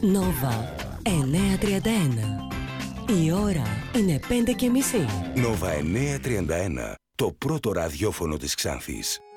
Νόβα 9:31. Η ώρα είναι 5:30. Νόβα 9:31. Το πρώτο ραδιόφωνο της Ξάνθης.